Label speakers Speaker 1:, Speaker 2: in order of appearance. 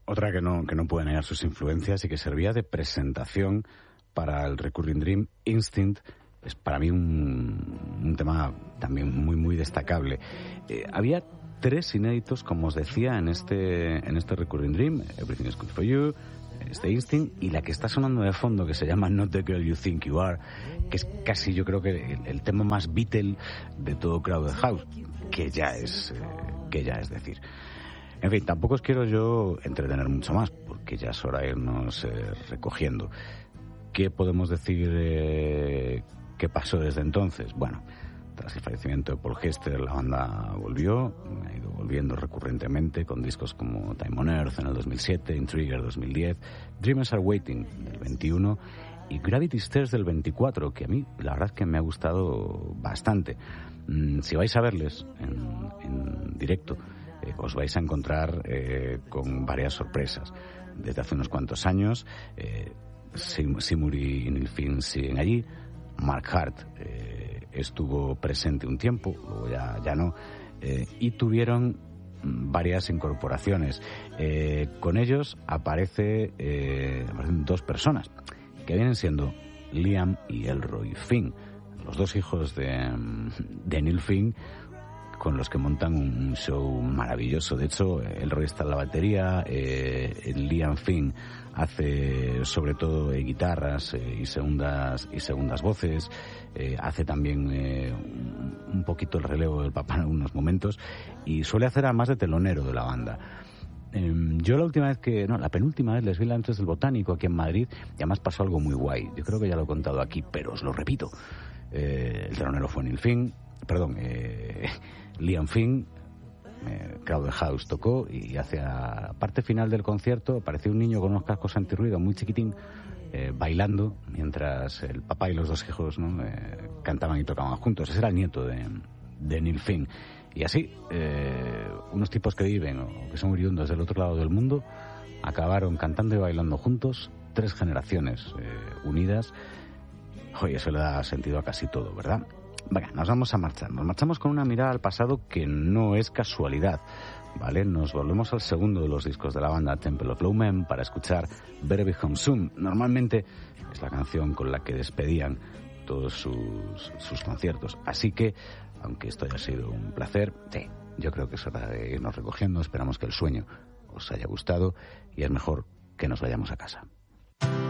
Speaker 1: Otra que no puede negar sus influencias y que servía de presentación para el Recurring Dream, Instinct, es para mí un tema también muy destacable. Había 3 inéditos, como os decía, en este Recurring Dream: Everything is Good for You, este Instinct, y la que está sonando de fondo, que se llama Not the Girl You Think You Are, que es casi, yo creo que el tema más Beatle de todo Crowded House, que ya es decir. En fin, tampoco os quiero yo entretener mucho más, porque ya es hora de irnos recogiendo. ¿Qué podemos decir que pasó desde entonces? Bueno, tras el fallecimiento de Paul Hester, la banda volvió, ha ido volviendo recurrentemente con discos como Time on Earth en el 2007, Intriguer 2010, Dreamers Are Waiting del 21 y Gravity Stairs del 24, que a mí la verdad es que me ha gustado bastante. Si vais a verles en directo, os vais a encontrar con varias sorpresas. Desde hace unos cuantos años, Seymour y Neil Finn siguen allí. Mark Hart estuvo presente un tiempo, luego ya no, y tuvieron varias incorporaciones. Con ellos aparecen 2 personas que vienen siendo Liam y Elroy Finn, los 2 hijos de Neil Finn, con los que montan un show maravilloso. De hecho, Elroy está en la batería, Liam Finn hace sobre todo guitarras y segundas voces, hace también un poquito el relevo del papá en algunos momentos, y suele hacer además de telonero de la banda. Yo la penúltima vez les vi antes del Botánico aquí en Madrid, y además pasó algo muy guay. Yo creo que ya lo he contado aquí, pero os lo repito. El telonero fue Liam Finn. Crowded House tocó, y hacia la parte final del concierto apareció un niño con unos cascos antirruido muy chiquitín, bailando mientras el papá y los 2 hijos, ¿no? Cantaban y tocaban juntos. Ese era el nieto de Neil Finn. Y así, unos tipos que viven o que son oriundos del otro lado del mundo acabaron cantando y bailando juntos, 3 generaciones unidas. Oye, eso le da sentido a casi todo, ¿verdad? Venga, nos vamos a marchar. Nos marchamos con una mirada al pasado que no es casualidad, ¿vale? Nos volvemos al segundo de los discos de la banda, Temple of Low Men, para escuchar Better Be Home Soon. Normalmente es la canción con la que despedían todos sus conciertos. Así que, aunque esto haya sido un placer, sí, yo creo que es hora de irnos recogiendo. Esperamos que el sueño os haya gustado y es mejor que nos vayamos a casa.